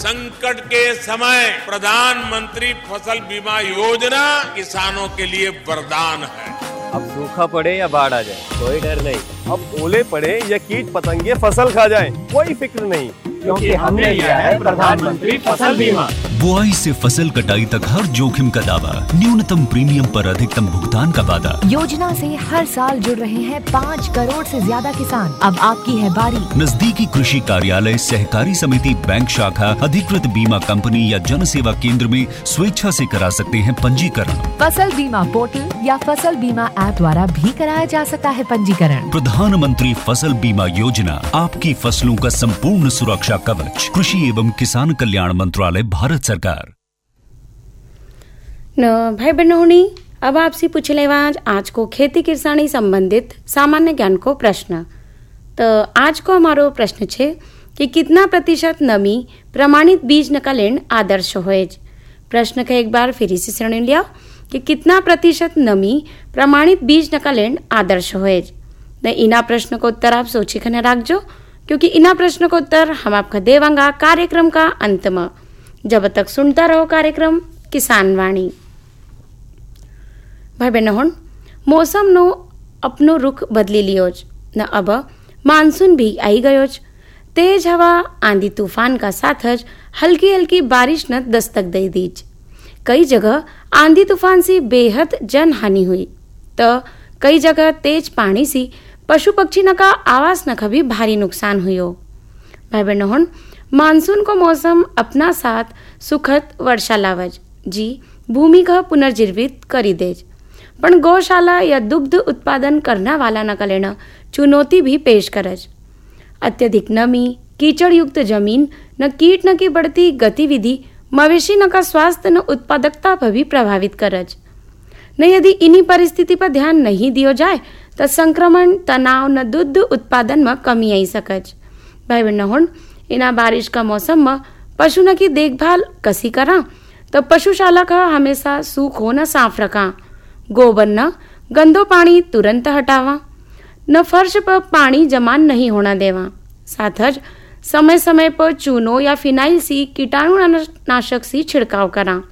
संकट के समय प्रधानमंत्री फसल बीमा योजना किसानों के लिए वरदान है। अब सूखा पड़े या बाढ़ आ जाए कोई डर नहीं, अब ओले पड़े या कीट पतंगे फसल खा जाए कोई फिक्र नहीं, क्योंकि हमने लिया है प्रधानमंत्री फसल बीमा। बुआई से फसल कटाई तक हर जोखिम का दावा, न्यूनतम प्रीमियम पर अधिकतम भुगतान का वादा। योजना से हर साल जुड़ रहे हैं 5 करोड़ से ज्यादा किसान। अब आपकी है बारी। नजदीकी कृषि कार्यालय, सहकारी समिति, बैंक शाखा, अधिकृत बीमा कंपनी या जन सेवा केंद्र में स्वेच्छा से करा सकते हैं पंजीकरण। फसल बीमा पोर्टल या फसल बीमा ऐप द्वारा भी कराया जा सकता है पंजीकरण। प्रधानमंत्री फसल बीमा योजना, आपकी फसलों का संपूर्ण सुरक्षा कवच। कृषि एवं किसान कल्याण मंत्रालय, भारत सरकार। भाई बहनों, अब आपसे पूछ ले आज को खेती किसानी संबंधित सामान्य ज्ञान को प्रश्न। तो आज को हमारो प्रश्न छे कि कितना प्रतिशत नमी प्रमाणित बीज निकालेण आदर्श होए। प्रश्न का एक बार फिर से सुन लिया कि कितना प्रतिशत नमी प्रमाणित बीज निकालेण आदर्श होए। इना प्रश्न को उत्तर आप सोची खने रखजो, क्योंकि इना प्रश्न को उत्तर हम आपका देवांगा कार्यक्रम का अंत में। जब तक सुनता रहो कार्यक्रम किसान वाणी। भाई बहनों, मौसम नो अपनो रुख बदली लियोज न अब मानसून भी आई गयोज। तेज हवा, आंधी तूफान का साथज हल्की हल्की बारिश न दस्तक दे दीज। कई जगह आंधी तूफान से बेहद जन हानि हुई, तो कई जगह तेज पानी से पशु पक्षी न का आवास न का भी भारी नुकसान हुई। भाई बहनों, मानसून को मौसम अपना साथ सुखद वर्षा लावज जी भूमि का पुनर्जीवित करी देज, पण गौशाला या दुग्ध उत्पादन करना वाला न लेना चुनौती भी पेश करज। अत्यधिक नमी, कीचड़ युक्त जमीन न कीट न की बढ़ती गतिविधि मवेशी न का स्वास्थ्य न उत्पादकता पर भी प्रभावित करज। न यदि इन्हीं परिस्थिति पर ध्यान नहीं दियो जाए तो संक्रमण, तनाव न दुग्ध उत्पादन में कमी आई सकज। भाई बहनों, इना बारिश का मौसम में पशु न की देखभाल कसी करा तो पशुशाला का हमेशा सूखो न साफ रखा। गोबर न गंदो पानी तुरंत हटावा, न फर्श पर पानी जमा नहीं होना देवा। साथ समय समय पर चूनो या फिनाइल सी कीटाणु नाशक सी छिड़काव करा।